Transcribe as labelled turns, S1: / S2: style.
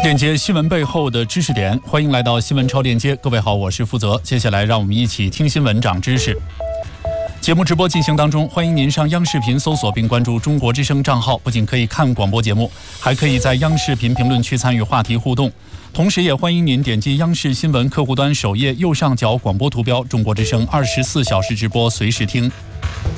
S1: 链接新闻背后的知识点，欢迎来到新闻超链接。各位好，我是负责。接下来让我们一起听新闻长知识。节目直播进行当中，欢迎您上央视频搜索并关注中国之声账号，不仅可以看广播节目，还可以在央视频评论区参与话题互动。同时也欢迎您点击央视新闻客户端首页右上角广播图标，中国之声24小时直播随时听。